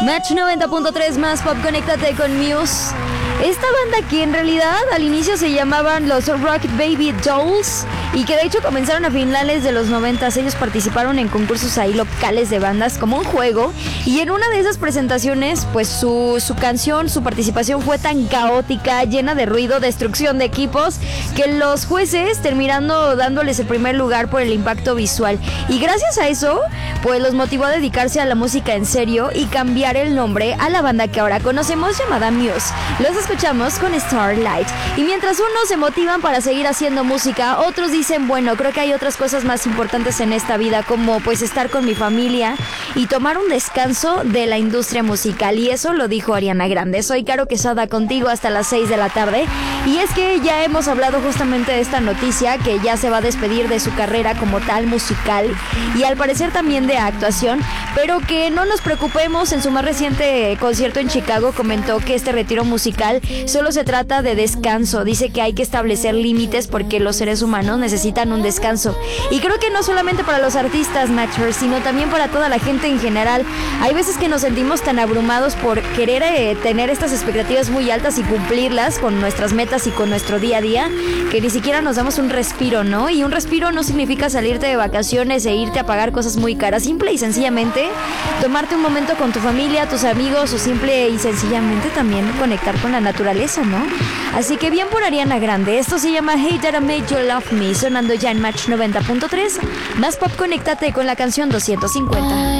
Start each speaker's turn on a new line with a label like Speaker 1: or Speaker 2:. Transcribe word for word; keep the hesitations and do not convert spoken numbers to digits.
Speaker 1: Match noventa punto tres más pop, conéctate con Muse. Esta banda que en realidad al inicio se llamaban los Rocket Baby Dolls y que de hecho comenzaron a finales de los noventas. Ellos participaron en concursos ahí locales de bandas como un juego, y en una de esas presentaciones pues su, su canción, su participación fue tan caótica, llena de ruido, destrucción de equipos, que los jueces terminando dándoles el primer lugar por el impacto visual, y gracias a eso pues los motivó a dedicarse a la música en serio y cambiar el nombre a la banda que ahora conocemos llamada Muse. Los escuchamos con Starlight. Y mientras unos se motivan para seguir haciendo música, otros dicen, bueno, creo que hay otras cosas más importantes en esta vida, como pues estar con mi familia y tomar un descanso de la industria musical. Y eso lo dijo Ariana Grande. Soy Caro Quesada, contigo hasta las seis de la tarde. Y es que ya hemos hablado justamente de esta noticia, que ya se va a despedir de su carrera como tal musical y al parecer también de actuación, pero que no nos preocupemos. En su más reciente concierto en Chicago comentó que este retiro musical solo se trata de descanso. Dice que hay que establecer límites porque los seres humanos necesitan un descanso, y creo que no solamente para los artistas, Matchers, sino también para toda la gente en general. Hay veces que nos sentimos tan abrumados por querer eh, tener estas expectativas muy altas y cumplirlas con nuestras metas y con nuestro día a día, que ni siquiera nos damos un respiro, ¿no? Y un respiro no significa salirte de vacaciones e irte a pagar cosas muy caras. Simple y sencillamente tomarte un momento con tu familia, tus amigos, o simple y sencillamente también conectar con la naturaleza, ¿no? Así que bien por Ariana Grande. Esto se llama Hey That I Made You Love Me, sonando ya en Match noventa punto tres. Más pop, conéctate con la canción doscientos cincuenta.